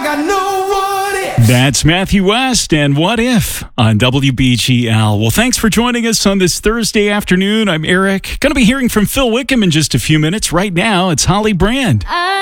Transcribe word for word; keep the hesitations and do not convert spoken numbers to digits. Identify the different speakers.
Speaker 1: got no what if.
Speaker 2: That's Matthew West and What If on W B G L. Well, thanks for joining us on this Thursday afternoon. I'm Eric. Going to be hearing from Phil Wickham in just a few minutes. Right now, it's Holly Brand.